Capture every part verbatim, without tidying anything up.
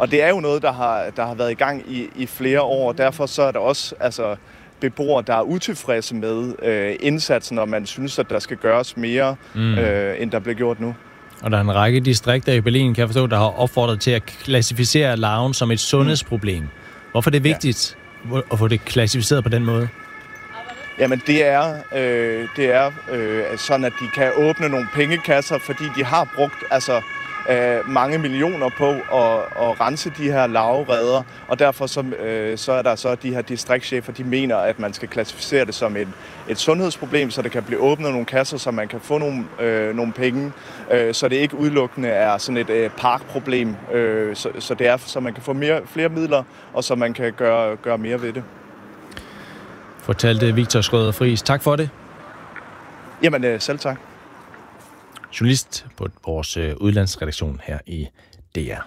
Og det er jo noget, der har, der har været i gang i, i flere år, og derfor så er der også altså, beboere, der er utilfredse med øh, indsatsen, og man synes, at der skal gøres mere, mm. øh, end der bliver gjort nu. Og der er en række distrikter i Berlin, kan jeg forstå, der har opfordret til at klassificere larven som et sundhedsproblem. Hvorfor er det vigtigt ja. at få det klassificeret på den måde? Jamen det er, øh, det er øh, sådan, at de kan åbne nogle pengekasser, fordi de har brugt altså, øh, mange millioner på at, at rense de her larvereder, og derfor så, øh, så er der så de her distriktschefer, de mener, at man skal klassificere det som et, et sundhedsproblem, så det kan blive åbnet nogle kasser, så man kan få nogle, øh, nogle penge, øh, så det ikke udelukkende er sådan et øh, parkproblem, øh, så, så det er, så man kan få mere, flere midler, og så man kan gøre, gøre mere ved det. Fortalte Victor Schrøder Friis. Tak for det. Jamen, selv tak. Journalist på vores udlandsredaktion her i D R.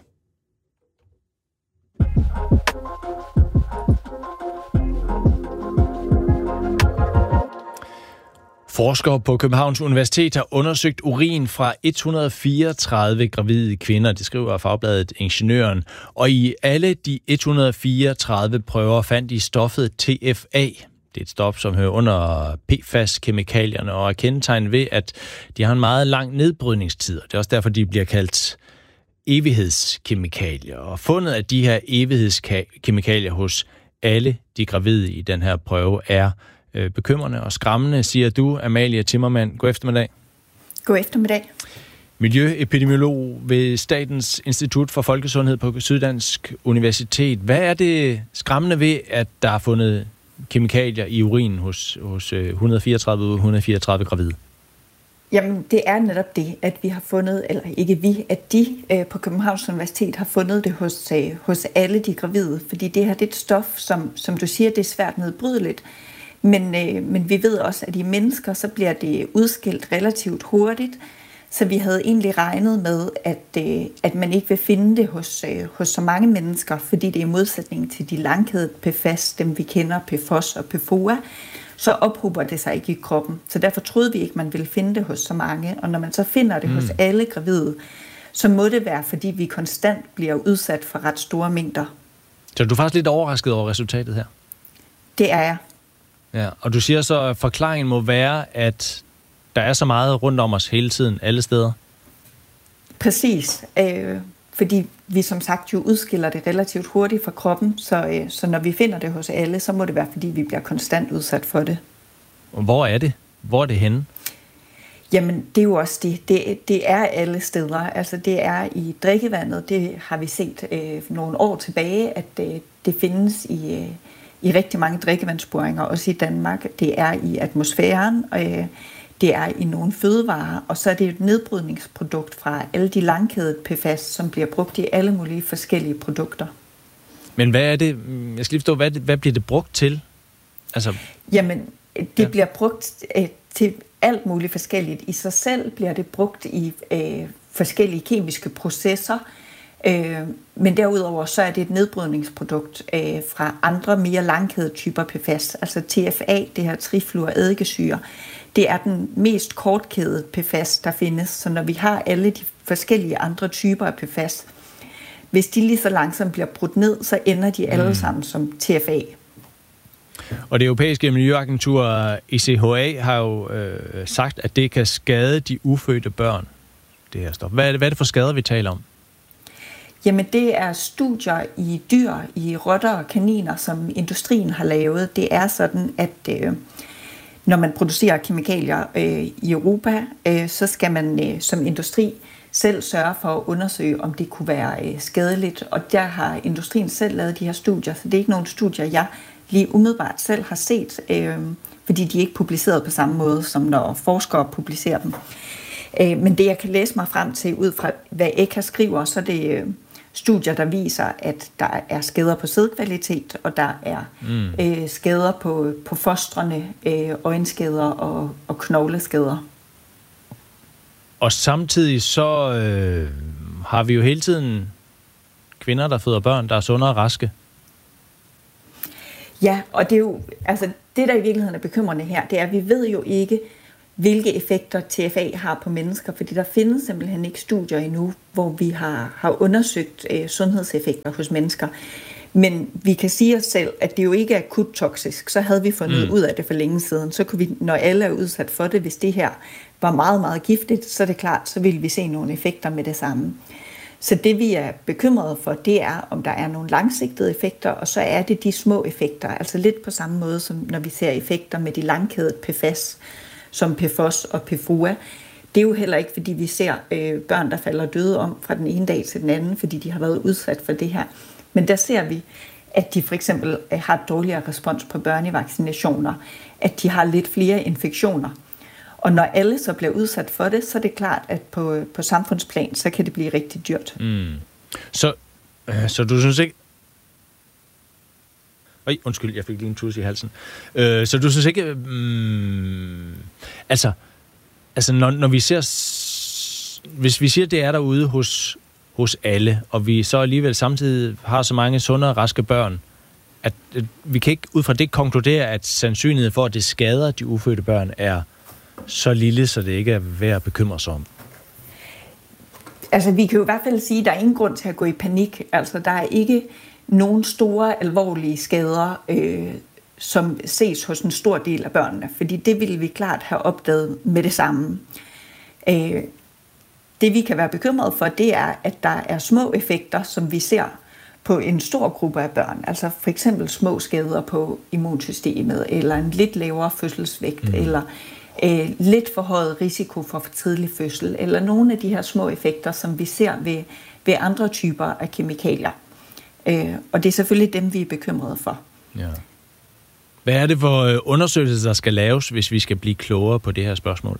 Forskere på Københavns Universitet har undersøgt urin fra et hundrede og fireogtredive gravide kvinder, det skriver fagbladet Ingeniøren, og i alle de et hundrede og fireogtredive prøver fandt de stoffet T F A. Det er et stof, som hører under P F A S-kemikalierne og er kendetegnet ved, at de har en meget lang nedbrydningstid. Det er også derfor, de bliver kaldt evighedskemikalier. Og fundet af de her evighedskemikalier hos alle de gravide i den her prøve er øh, bekymrende og skræmmende, siger du, Amalie Timmermann. God eftermiddag. God eftermiddag. Miljøepidemiolog ved Statens Institut for Folkesundhed på Syddansk Universitet. Hvad er det skræmmende ved, at der er fundet kemikalier i urinen hos, hos et hundrede og fireogtredive ud af et hundrede og fireogtredive gravide? Jamen, det er netop det, at vi har fundet, eller ikke vi, at de øh, på Københavns Universitet har fundet det hos, øh, hos alle de gravide. Fordi det her det er et stof, som, som du siger, det er svært nedbrydeligt. Men, øh, men vi ved også, at i mennesker, så bliver det udskilt relativt hurtigt. Så vi havde egentlig regnet med, at, øh, at man ikke vil finde det hos, øh, hos så mange mennesker, fordi det er i modsætning til de langkædede P F A S, dem vi kender, P F O S og P F O A, så ophober det sig ikke i kroppen. Så derfor troede vi ikke, man ville finde det hos så mange. Og når man så finder det mm. hos alle gravide, så må det være, fordi vi konstant bliver udsat for ret store mængder. Så du er faktisk lidt overrasket over resultatet her? Det er jeg. Ja, og du siger så, at forklaringen må være, at der er så meget rundt om os hele tiden, alle steder? Præcis. Øh, fordi vi som sagt jo udskiller det relativt hurtigt fra kroppen, så, øh, så når vi finder det hos alle, så må det være, fordi vi bliver konstant udsat for det. Og hvor er det? Hvor er det henne? Jamen, det er jo også det. Det, det er alle steder. Altså, det er i drikkevandet. Det har vi set øh, nogle år tilbage, at øh, det findes i, øh, i rigtig mange drikkevandsboringer, også i Danmark. Det er i atmosfæren, øh, det er i nogle fødevarer, og så er det et nedbrydningsprodukt fra alle de langkædede P F A S, som bliver brugt i alle mulige forskellige produkter. Men hvad er det, jeg skal lige forstå, hvad, hvad bliver det brugt til? Altså... Jamen, det ja. bliver brugt øh, til alt muligt forskelligt. I sig selv bliver det brugt i øh, forskellige kemiske processer, øh, men derudover så er det et nedbrydningsprodukt øh, fra andre mere langkædede typer P F A S, altså T F A, det her trifluoreddikesyre. Det er den mest kortkædede P F A S, der findes. Så når vi har alle de forskellige andre typer af P F A S, hvis de lige så langsomt bliver brudt ned, så ender de alle mm. sammen som T F A. Og det europæiske miljøagentur E C H A har jo øh, sagt, at det kan skade de ufødte børn, det her stof. Hvad er det, hvad er det for skader, vi taler om? Jamen, det er studier i dyr, i rotter og kaniner, som industrien har lavet. Det er sådan, at øh, når man producerer kemikalier øh, i Europa, øh, så skal man øh, som industri selv sørge for at undersøge, om det kunne være øh, skadeligt. Og der har industrien selv lavet de her studier, så det er ikke nogen studier, jeg lige umiddelbart selv har set, øh, fordi de er ikke publiceret på samme måde, som når forskere publicerer dem. Øh, men det, jeg kan læse mig frem til, ud fra hvad E K A skriver, så er det øh, studier, der viser, at der er skader på sædkvalitet, og der er mm. øh, skader på, på fostrene, øh, øjenskader og, og knogleskader. Og samtidig så øh, har vi jo hele tiden kvinder, der føder børn, der er sunde og raske. Ja, og det er jo, altså det der i virkeligheden er bekymrende her, det er, at vi ved jo ikke, hvilke effekter T F A har på mennesker, fordi der findes simpelthen ikke studier endnu, hvor vi har, har undersøgt øh, sundhedseffekter hos mennesker. Men vi kan sige os selv, at det jo ikke er akut toksisk. Så havde vi fundet mm. ud af det for længe siden. Så kunne vi, når alle er udsat for det, hvis det her var meget, meget giftigt, så er det klart, så ville vi se nogle effekter med det samme. Så det vi er bekymrede for, det er, om der er nogle langsigtede effekter, og så er det de små effekter. Altså lidt på samme måde, som når vi ser effekter med de langkædede P F A S, som P F O S og P F O A. Det er jo heller ikke, fordi vi ser øh, børn, der falder døde om fra den ene dag til den anden, fordi de har været udsat for det her. Men der ser vi, at de for eksempel har dårligere respons på børnevaccinationer, at de har lidt flere infektioner. Og når alle så bliver udsat for det, så er det klart, at på, på samfundsplan, så kan det blive rigtig dyrt. Mm. Så, øh, så du synes ikke... Øj, undskyld, jeg fik lige en tusse i halsen. Øh, så du synes ikke... Mm, altså, altså når, når vi ser... Hvis vi siger, det er derude hos, hos alle, og vi så alligevel samtidig har så mange sunde og raske børn, at, at vi kan ikke ud fra det konkludere, at sandsynligheden for, at det skader de ufødte børn, er så lille, så det ikke er værd at bekymre sig om. Altså, vi kan jo i hvert fald sige, at der er ingen grund til at gå i panik. Altså, der er ikke nogen store, alvorlige skader, øh, som ses hos en stor del af børnene, fordi det ville vi klart have opdaget med det samme. Øh, det vi kan være bekymrede for, det er, at der er små effekter, som vi ser på en stor gruppe af børn. Altså for eksempel små skader på immunsystemet, eller en lidt lavere fødselsvægt, mm. eller øh, lidt forhøjet risiko for for tidlig fødsel, eller nogle af de her små effekter, som vi ser ved, ved andre typer af kemikalier. Øh, og det er selvfølgelig dem, vi er bekymrede for. Ja. Hvad er det for undersøgelser, der skal laves, hvis vi skal blive klogere på det her spørgsmål?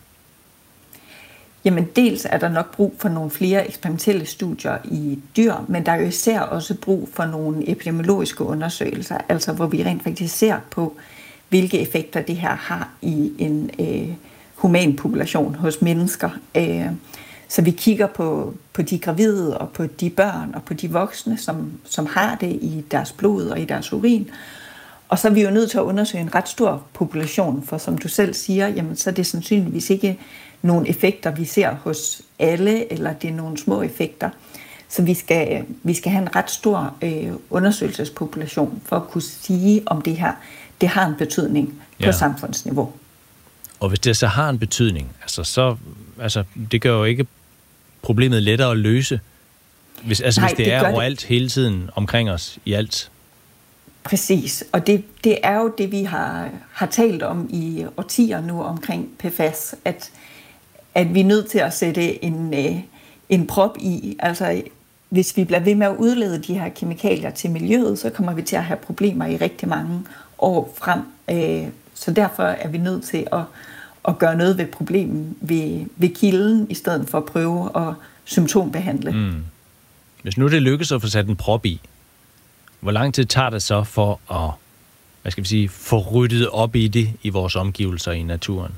Jamen dels er der nok brug for nogle flere eksperimentelle studier i dyr, men der er jo især også brug for nogle epidemiologiske undersøgelser, altså hvor vi rent faktisk ser på, hvilke effekter det her har i en øh, human population hos mennesker. Øh, så vi kigger på, på de gravide og på de børn og på de voksne, som, som har det i deres blod og i deres urin. Og så er vi jo nødt til at undersøge en ret stor population, for som du selv siger, jamen, så er det sandsynligvis ikke nogle effekter, vi ser hos alle, eller det er nogle små effekter. Så vi skal, vi skal have en ret stor øh, undersøgelsespopulation for at kunne sige, om det her det har en betydning på ja. samfundsniveau. Og hvis det så har en betydning, altså så, altså det gør jo ikke problemet lettere at løse, hvis, altså Nej, hvis det, det er overalt det. Hele tiden omkring os i alt. Præcis, og det, det er jo det, vi har, har talt om i årtier nu omkring P F A S, at, at vi er nødt til at sætte en, en prop i. Altså, hvis vi bliver ved med at udlede de her kemikalier til miljøet, så kommer vi til at have problemer i rigtig mange år frem. Så derfor er vi nødt til at, at gøre noget ved problemet ved, ved kilden, i stedet for at prøve at symptombehandle. Mm. Hvis nu det lykkes at få sat en prop i, hvor lang tid tager det så for at, hvad skal vi sige, få ryddet op i det i vores omgivelser i naturen?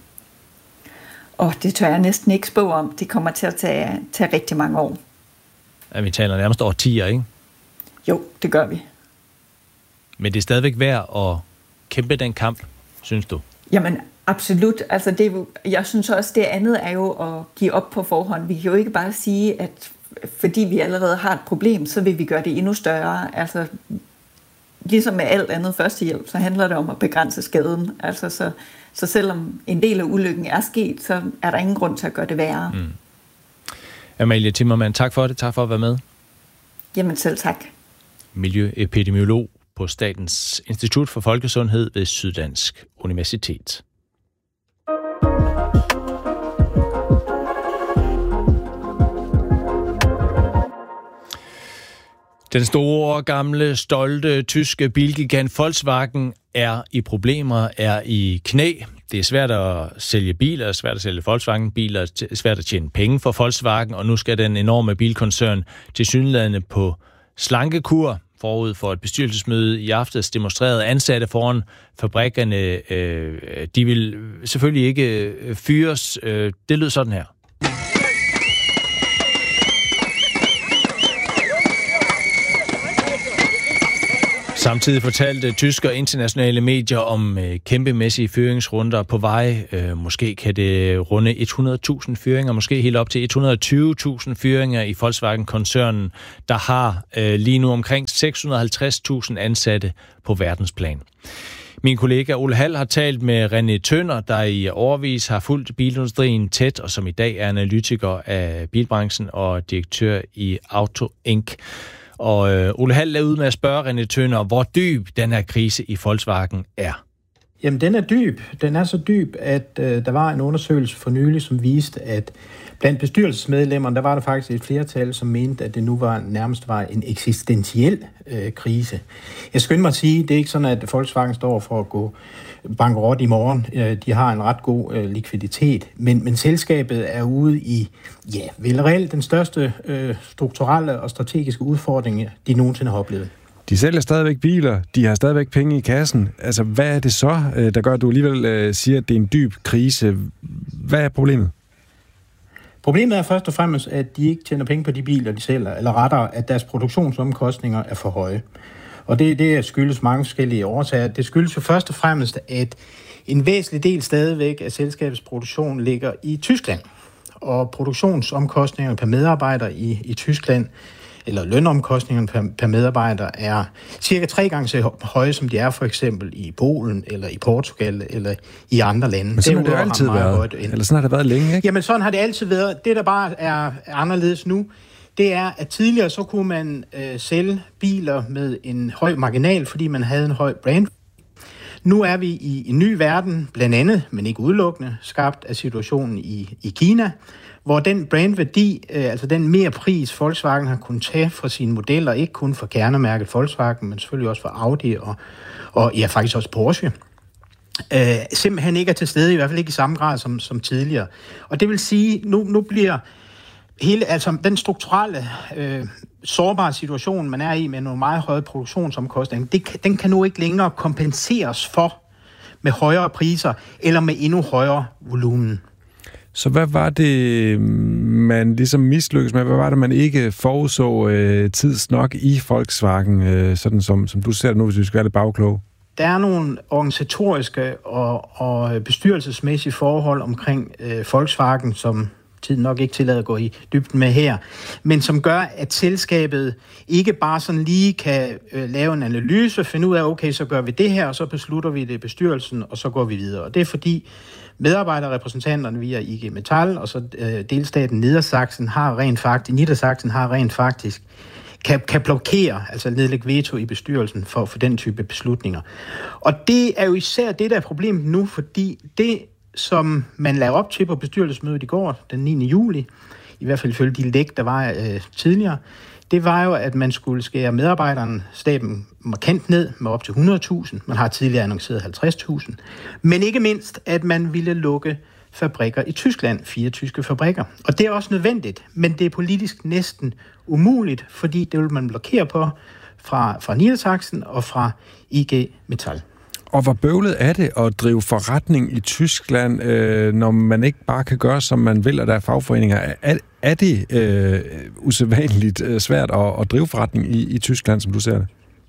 Og det tør jeg næsten ikke spå om. Det kommer til at tage, tage rigtig mange år. Ja, vi taler nærmest årtier, ikke? Jo, det gør vi. Men det er stadigvæk værd at kæmpe den kamp, synes du? Jamen, absolut. Altså, det, jeg synes også, det andet er jo at give op på forhånd. Vi kan jo ikke bare sige, at fordi vi allerede har et problem, så vil vi gøre det endnu større. Altså, ligesom med alt andet førstehjælp, så handler det om at begrænse skaden. Altså, så, så selvom en del af ulykken er sket, så er der ingen grund til at gøre det værre. Mm. Amalie Timmermann, tak for det. Tak for at være med. Jamen selv tak. Miljøepidemiolog på Statens Institut for Folkesundhed ved Syddansk Universitet. Den store, gamle, stolte, tyske bilgigant Volkswagen er i problemer, er i knæ. Det er svært at sælge biler, svært at sælge Volkswagen-biler, svært at tjene penge for Volkswagen, og nu skal den enorme bilkoncern tilsyneladende på slankekur. Forud for et bestyrelsesmøde i aftes demonstrerede ansatte foran fabrikkerne. Øh, de vil selvfølgelig ikke fyres. Øh, det lød sådan her. Samtidig fortalte tyske og internationale medier om øh, kæmpemæssige fyringsrunder på vej. Øh, måske kan det runde hundrede tusind fyringer, måske helt op til hundrede og tyve tusind fyringer i Volkswagen-koncernen, der har øh, lige nu omkring seks hundrede og halvtreds tusind ansatte på verdensplan. Min kollega Ole Hall har talt med René Tønder, der i årevis har fulgt bilindustrien tæt, og som i dag er analytiker af bilbranchen og direktør i Auto Incorporated. Og øh, Ole Hall er ude med at spørge René Tønder, hvor dyb den her krise i Volkswagen er. Jamen, den er dyb. Den er så dyb, at øh, der var en undersøgelse for nylig, som viste, at blandt bestyrelsesmedlemmerne, der var der faktisk et flertal, som mente, at det nu var nærmest var en eksistentiel øh, krise. Jeg skynder mig at sige, det er ikke sådan, at Volkswagen står for at gå bankerot i morgen. De har en ret god øh, likviditet, men, men selskabet er ude i, ja, vel reelt den største øh, strukturelle og strategiske udfordring, de nogensinde har oplevet. De sælger stadigvæk biler, de har stadigvæk penge i kassen. Altså, hvad er det så, der gør, at du alligevel øh, siger, at det er en dyb krise? Hvad er problemet? Problemet er først og fremmest, at de ikke tjener penge på de biler, de sælger, eller rettere, at deres produktionsomkostninger er for høje. Og det, det skyldes mange forskellige årsager. Det skyldes jo først og fremmest, at en væsentlig del stadigvæk af selskabets produktion ligger i Tyskland. Og produktionsomkostningerne per medarbejder i, i Tyskland, eller lønomkostningerne per, per medarbejder, er cirka tre gange så høje, som de er for eksempel i Polen, eller i Portugal, eller i andre lande. Men sådan har det jo altid været. Eller sådan har det været længe, ikke? Jamen, sådan har det altid været. Det, der bare er anderledes nu, det er, at tidligere så kunne man øh, sælge biler med en høj marginal, fordi man havde en høj brand. Nu er vi i en ny verden, blandt andet, men ikke udelukkende, skabt af situationen i, i Kina, hvor den brandværdi, øh, altså den mere pris, Volkswagen har kunnet tage fra sine modeller, ikke kun for kernemærket Volkswagen, men selvfølgelig også for Audi og, og ja, faktisk også Porsche, øh, simpelthen ikke er til stede, i hvert fald ikke i samme grad som, som tidligere. Og det vil sige, nu, nu bliver hele, altså den strukturelle øh, sårbare situation, man er i med nogle meget høje produktionsomkostninger, det, den kan nu ikke længere kompenseres for med højere priser eller med endnu højere volumen. Så hvad var det, man ligesom mislykkedes med? Hvad var det, man ikke forudså øh, tids nok i Volkswagen, øh, sådan som, som du ser det nu, hvis vi skal være lidt bagkloge? Der er nogle organisatoriske og, og bestyrelsesmæssige forhold omkring øh, Volkswagen, som tiden nok ikke tillader at gå i dybden med her, men som gør, at selskabet ikke bare sådan lige kan øh, lave en analyse, finde ud af, okay, så gør vi det her, og så beslutter vi det i bestyrelsen, og så går vi videre. Og det er fordi medarbejderrepræsentanterne via I G Metall, og så øh, delstaten Niedersachsen har rent faktisk, Niedersachsen har rent faktisk, kan, kan blokere, altså nedlægge veto i bestyrelsen for, for den type beslutninger. Og det er jo især det, der er problemet nu, fordi det, som man lavede op til på bestyrelsesmødet i går, den niende juli, i hvert fald ifølge de læk, der var øh, tidligere, det var jo, at man skulle skære medarbejderne staben markant ned med op til hundrede tusind. Man har tidligere annonceret halvtreds tusind. Men ikke mindst, at man ville lukke fabrikker i Tyskland, fire tyske fabrikker. Og det er også nødvendigt, men det er politisk næsten umuligt, fordi det vil man blokere på fra, fra Niedersachsen og fra I G Metall. Og hvor bøvlet er det at drive forretning i Tyskland, øh, når man ikke bare kan gøre, som man vil, og der er fagforeninger? Er, er det øh, usædvanligt øh, svært at, at drive forretning i, i Tyskland, som du ser det?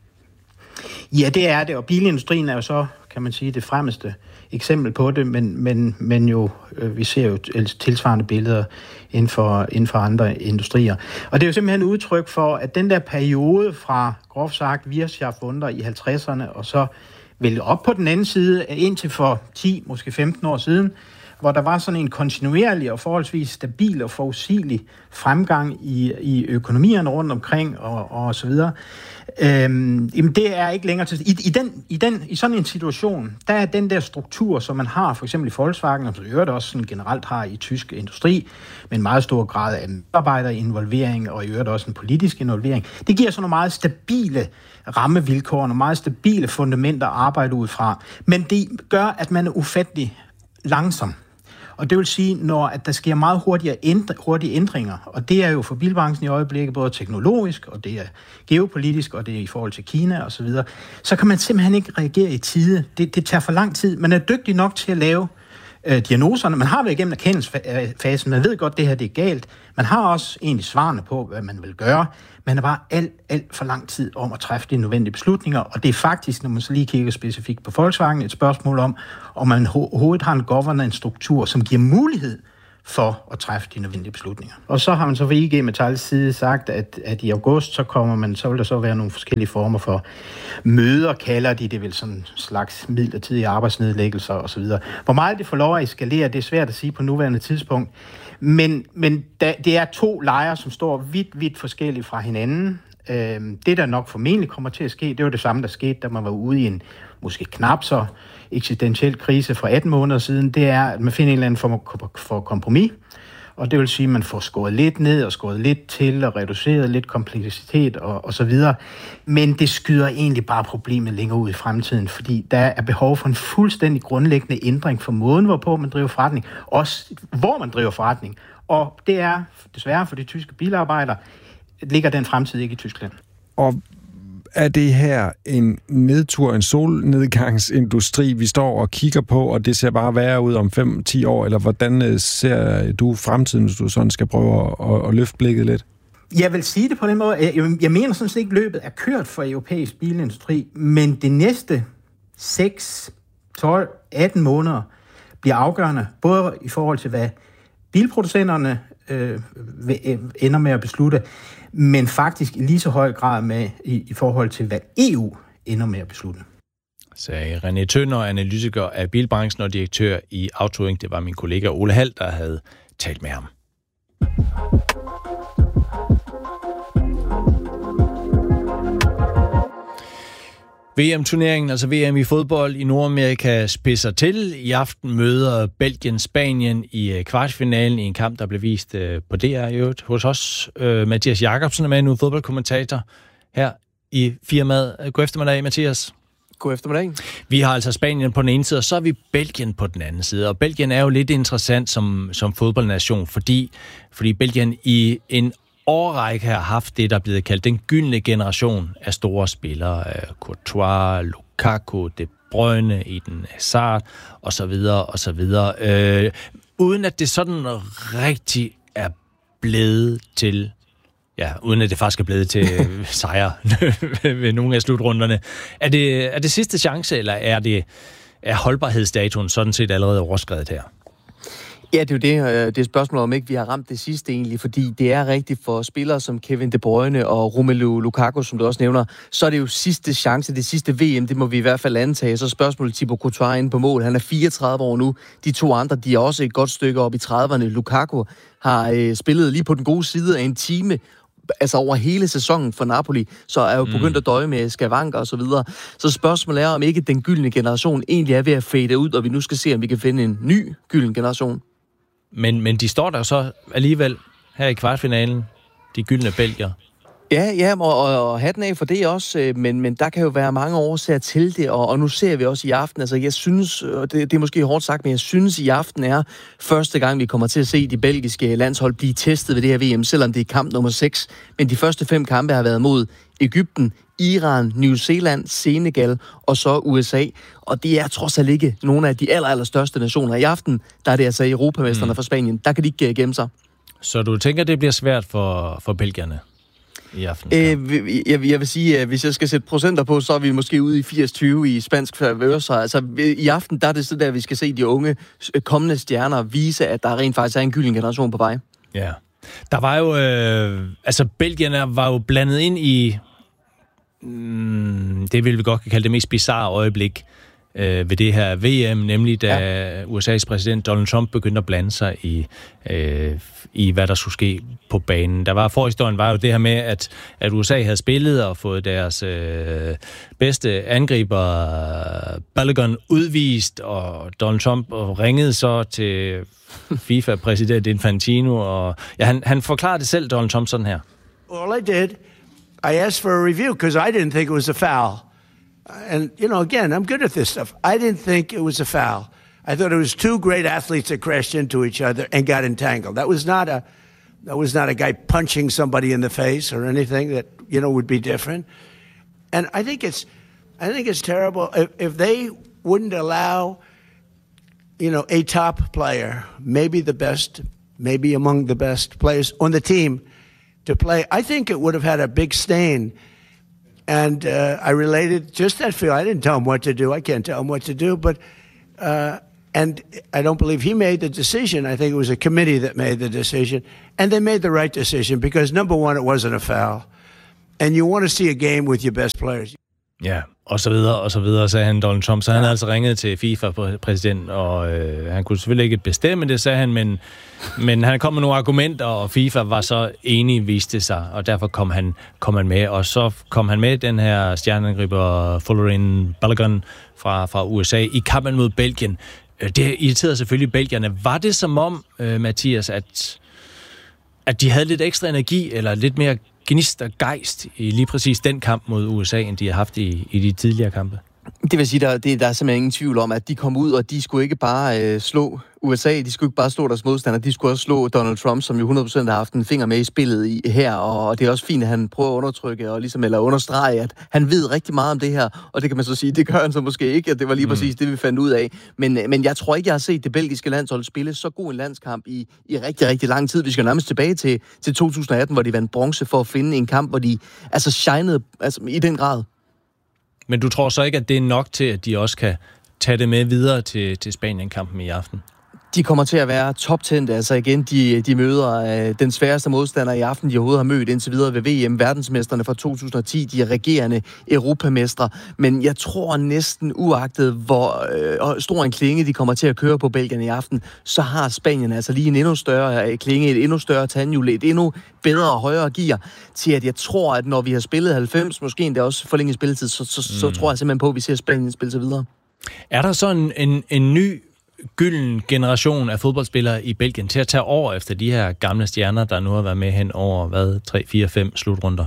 Ja, det er det, og bilindustrien er jo så, kan man sige, det fremmeste eksempel på det, men, men, men jo, øh, vi ser jo tilsvarende billeder inden for, inden for andre industrier. Og det er jo simpelthen et udtryk for, at den der periode fra, groft sagt, Wirtschaftswunder i halvtredserne, og så vel op på den anden side, indtil for ti, måske femten år siden, hvor der var sådan en kontinuerlig og forholdsvis stabil og forudsigelig fremgang i, i økonomierne rundt omkring og, og så videre. Øhm, jamen det er ikke længere til. I, i, den, i, den, I sådan en situation, der er den der struktur, som man har for eksempel i Volkswagen, og så øvrigt også sådan generelt har i tysk industri, med en meget stor grad af medarbejderinvolvering og i øvrigt også en politisk involvering, det giver sådan nogle meget stabile rammevilkår, nogle meget stabile fundamenter at arbejde ud fra. Men det gør, at man er ufattelig langsom. Og det vil sige, når at der sker meget hurtigere ændre, hurtige ændringer, og det er jo for bilbranchen i øjeblikket både teknologisk, og det er geopolitisk, og det er i forhold til Kina osv., så, videre, så kan man simpelthen ikke reagere i tide. Det, det tager for lang tid. Man er dygtig nok til at lave øh, diagnoserne. Man har været igennem erkendelsesfasen. Man ved godt, at det her det er galt. Man har også egentlig svarene på, hvad man vil gøre. Man har bare alt, alt for lang tid om at træffe de nødvendige beslutninger. Og det er faktisk, når man så lige kigger specifikt på Volkswagen, et spørgsmål om, om man overhovedet har en governance-struktur, som giver mulighed for at træffe de nødvendige beslutninger. Og så har man så fra I G Metals side sagt, at, at i august, så kommer man, så vil der så være nogle forskellige former for møder, kalder de det vel sådan en slags midlertidige arbejdsnedlæggelser osv. Hvor meget det får lov at eskalere, det er svært at sige på nuværende tidspunkt. Men, men da, det er to lejre, som står vidt, vidt forskellige fra hinanden. Øhm, det, der nok formentlig kommer til at ske, det var det samme, der skete, da man var ude i en måske knap så eksistentiel krise for atten måneder siden. Det er, at man finder en eller anden form for kompromis, og det vil sige, at man får skåret lidt ned og skåret lidt til og reduceret lidt kompleksitet og, og så videre. Men det skyder egentlig bare problemet længere ud i fremtiden, fordi der er behov for en fuldstændig grundlæggende ændring for måden, hvorpå man driver forretning, også hvor man driver forretning. Og det er desværre for de tyske bilarbejdere, ligger den fremtid ikke i Tyskland. Og er det her en nedtur, en solnedgangsindustri, vi står og kigger på, og det ser bare værre ud om fem til ti år, eller hvordan ser du fremtiden, hvis du sådan skal prøve at, at løfte blikket lidt? Jeg vil sige det på den måde. Jeg, jeg mener sådan set ikke, løbet er kørt for europæisk bilindustri, men det næste seks, tolv, atten måneder bliver afgørende, både i forhold til, hvad bilproducenterne øh, ender med at beslutte, men faktisk i lige så høj grad med i, i forhold til, hvad E U ender med at beslutte. Sagde René Tønder, analytiker af bilbranchen og direktør i Autoing. Det var min kollega Ole Hald, der havde talt med ham. V M-turneringen, altså V M i fodbold i Nordamerika, spidser til. I aften møder Belgien Spanien i kvartfinalen i en kamp, der blev vist på D R i øvrigt hos os. Mathias Jacobsen er med nu, fodboldkommentator her i firmaet. God eftermiddag, Mathias. God eftermiddag. Vi har altså Spanien på den ene side, og så er vi Belgien på den anden side. Og Belgien er jo lidt interessant som, som fodboldnation, fordi, fordi Belgien i en årrække har haft det, der er blevet kaldt den gyldne generation af store spillere. Courtois, Lukaku, De Bruyne, Eden Hazard og så videre og så videre. Øh, uden at det sådan rigtig er blevet til, ja, uden at det faktisk er blevet til sejr ved nogle af slutrunderne. Er det, er det sidste chance, eller er det er holdbarhedsdatoen sådan set allerede overskredet her? Ja, det er jo det. Det er spørgsmålet om ikke, vi har ramt det sidste egentlig, fordi det er rigtigt for spillere som Kevin De Bruyne og Romelu Lukaku, som du også nævner, så er det jo sidste chance, det sidste V M, det må vi i hvert fald antage. Så spørgsmålet Thibaut Courtois inde på mål, han er fireogtredive år nu. De to andre, de er også et godt stykke op i trediverne. Lukaku har øh, spillet lige på den gode side af en time, altså over hele sæsonen for Napoli, så er jo begyndt at døje med skavanker og så videre. Så spørgsmålet er, om ikke den gyldne generation egentlig er ved at fade ud, og vi nu skal se, om vi kan finde en ny gylden generation. Men, men de står der så alligevel her i kvartfinalen, de gyldne belgier. Ja, ja, og, og, og hatten af for det også, men, men der kan jo være mange årsager til det, og, og nu ser vi også i aften, altså jeg synes, og det, det er måske hårdt sagt, men jeg synes i aften er første gang, vi kommer til at se de belgiske landshold blive testet ved det her V M, selvom det er kamp nummer seks, men de første fem kampe har været mod Egypten, Iran, New Zealand, Senegal og så U S A. Og det er trods alt ikke nogle af de aller, aller største nationer. I aften, der er det altså europamesterne mm. fra Spanien. Der kan de ikke gemme sig. Så du tænker, det bliver svært for, for belgierne i aften? Øh, jeg, jeg vil sige, at hvis jeg skal sætte procenter på, så er vi måske ude i firs tyve i spansk favør. Så altså, i aften, der er det så der, vi skal se de unge kommende stjerner vise, at der rent faktisk er en gylden generation på vej. Ja. Der var jo... Øh, altså, belgierne var jo blandet ind i... det vil vi godt kan kalde det mest bizarre øjeblik øh, ved det her V M, nemlig da ja. U S A's præsident Donald Trump begyndte at blande sig i, øh, i hvad der skulle ske på banen. Der var forhistorien var jo det her med, at, at U S A havde spillet og fået deres øh, bedste angriber Balogun udvist, og Donald Trump ringede så til FIFA-præsident Infantino, og ja, han, han forklarede det selv, Donald Trump, sådan her. All I did, I asked for a review because I didn't think it was a foul. And, you know, again, I'm good at this stuff. I didn't think it was a foul. I thought it was two great athletes that crashed into each other and got entangled. That was not a, that was not a guy punching somebody in the face or anything that, you know, would be different. And I think it's, I think it's terrible if, if they wouldn't allow you know, a top player, maybe the best, maybe among the best players on the team to play, I think it would have had a big stain. And uh, I related just that feel. I didn't tell him what to do. I can't tell him what to do. But uh, and I don't believe he made the decision. I think it was a committee that made the decision. And they made the right decision because, number one, it wasn't a foul. And you want to see a game with your best players. Ja, og så videre, og så videre, sagde han, Donald Trump. Så han havde altså ringet til FIFA-præsidenten, og øh, han kunne selvfølgelig ikke bestemme det, sagde han, men, men han kom med nogle argumenter, og FIFA var så enig, viste sig, og derfor kom han, kom han med. Og så kom han med, den her stjerneangriber Folarin Balogun fra, fra U S A, i kampen mod Belgien. Det irriterede selvfølgelig belgierne. Var det som om, øh, Mathias, at, at de havde lidt ekstra energi, eller lidt mere gnist og gejst i lige præcis den kamp mod U S A, end de har haft i, i de tidligere kampe? Det vil sige, der, det, der er simpelthen ingen tvivl om, at de kom ud, og de skulle ikke bare øh, slå U S A, de skulle ikke bare slå deres modstandere, de skulle også slå Donald Trump, som jo hundrede procent har haft en finger med i spillet i, her, og det er også fint, at han prøver at undertrykke og ligesom, eller understrege, at han ved rigtig meget om det her, og det kan man så sige, det gør han så måske ikke, og det var lige mm. præcis det, vi fandt ud af. Men, men jeg tror ikke, jeg har set det belgiske landshold spille så god en landskamp i, i rigtig, rigtig lang tid. Vi skal nærmest tilbage til, til to tusind atten, hvor de vandt bronze for at finde en kamp, hvor de altså shinede altså, i den grad. Men du tror så ikke, at det er nok til, at de også kan tage det med videre til, til Spanien-kampen i aften? De kommer til at være top-tændte. Altså igen, de, de møder øh, den sværeste modstander i aften, de overhovedet har mødt indtil videre ved V M. Verdensmesterne fra to tusind og ti, de er regerende europamestre. Men jeg tror næsten, uagtet hvor øh, stor en klinge de kommer til at køre på Belgien i aften, så har Spanien altså lige en endnu større klinge, et endnu større tandhjul, et endnu bedre og højere gear, til at jeg tror, at når vi har spillet halvfems, måske endda også forlænget spilletid, så, så, så, mm. så tror jeg simpelthen på, at vi ser Spanien spille sig videre. Er der så en, en, en ny gylden generation af fodboldspillere i Belgien til at tage over efter de her gamle stjerner, der nu har været med hen over, hvad, tre, fire, fem slutrunder?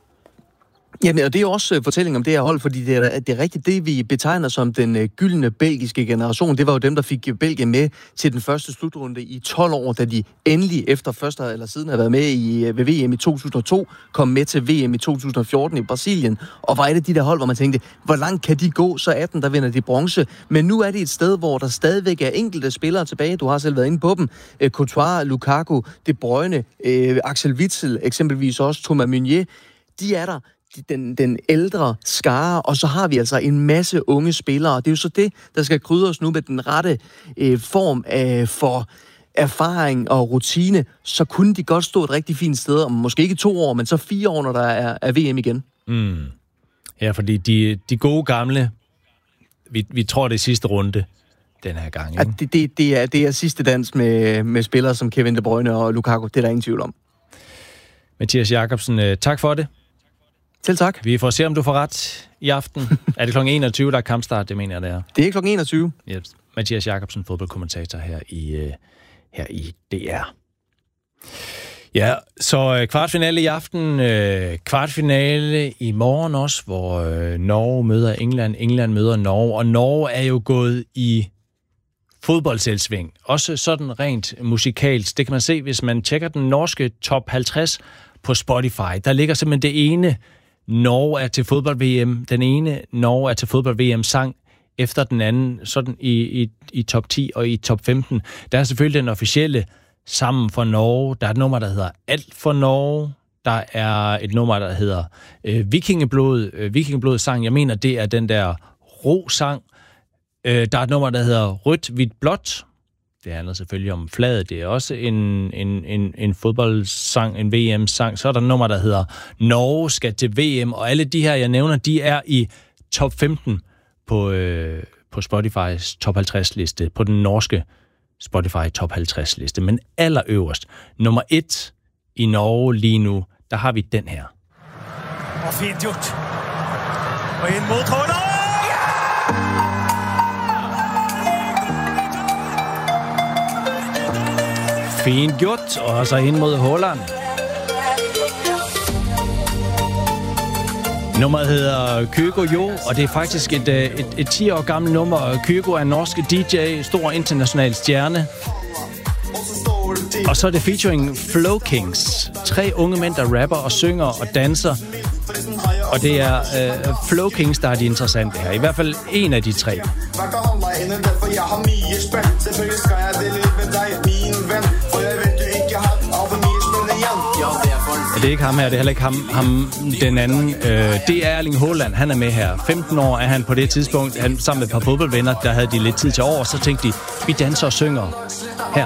Jamen, og det er jo også fortælling om det her hold, fordi det er, det er rigtigt det, vi betegner som den uh, gyldne belgiske generation. Det var jo dem, der fik Belgien med til den første slutrunde i tolv år, da de endelig efter første eller siden har været med i, ved V M i to tusind og to, kom med til V M i to tusind og fjorten i Brasilien, og var et af de der hold, hvor man tænkte, hvor langt kan de gå? Så atten, der vinder de bronze. Men nu er det et sted, hvor der stadigvæk er enkelte spillere tilbage. Du har selv været inde på dem. Uh, Courtois, Lukaku, De Bruyne, uh, Axel Witsel, eksempelvis også Thomas Meunier. De er der. Den, den ældre skare, og så har vi altså en masse unge spillere, og det er jo så det, der skal krydre os nu med den rette øh, form øh, for erfaring og rutine, så kunne de godt stå et rigtig fint sted, om måske ikke to år, men så fire år, når der er, er V M igen. Mm. Ja, fordi de, de gode gamle, vi, vi tror det er sidste runde den her gang, ikke? Ja, det, det, det, er, det er sidste dans med, med spillere som Kevin De Bruyne og Lukaku, det er der ingen tvivl om. Mathias Jakobsen, tak for det. Selv tak. Vi får se, om du får ret i aften. Er det klokken enogtyve, der er kampstart? Det mener jeg, det er. Det er klokken enogtyve. Yep. Mathias Jakobsen, fodboldkommentator her i, uh, her i D R. Ja, så uh, kvartfinale i aften. Uh, kvartfinale i morgen også, hvor uh, Norge møder England. England møder Norge. Og Norge er jo gået i fodboldselvsving. Også sådan rent musikalsk. Det kan man se, hvis man tjekker den norske top halvtreds på Spotify. Der ligger simpelthen det ene Norge er til fodbold-V M. Den ene Norge er til fodbold-V M sang efter den anden, sådan i, i, i top ti og i top femten. Der er selvfølgelig den officielle Sammen for Norge. Der er et nummer, der hedder Alt for Norge. Der er et nummer, der hedder øh, Vikingeblod. Øh, Vikingeblod sang, jeg mener, det er den der ro-sang. Øh, der er et nummer, der hedder Rødt, Hvidt, Blåt. Det handler selvfølgelig om flaget. Det er også en, en, en, en fodboldsang, en V M-sang. Så er der et nummer, der hedder Norge skal til V M. Og alle de her, jeg nævner, de er i top femten på, øh, på Spotifys top halvtreds-liste. På den norske Spotify top halvtreds-liste. Men allerøverst, nummer et i Norge lige nu, der har vi den her. Og fint gjort. Og ind mod Haaland! Fint gjort, og så ind mod Haaland. Nummeret hedder Kygo Jo, og det er faktisk et, et, et ti år gammelt nummer. Kygo er en norsk D J, stor international stjerne. Og så er det featuring Flow Kings. Tre unge mænd, der rapper og synger og danser. Og det er uh, Flow Kings, der er de interessante her. I hvert fald en af de tre. inde, derfor jeg har mye spændt. Selvfølgelig skal jeg dele lidt med dig, min ven, for jeg ved, du ikke har afhængig spændende igen. Jo, det er folk. Det er ikke ham her, det er heller ikke ham, ham den anden. Øh, det er Erling Haaland, han er med her. femten år er han på det tidspunkt, han sammen med et par fodboldvenner, der havde de lidt tid til over, så tænkte de, vi danser og synger her.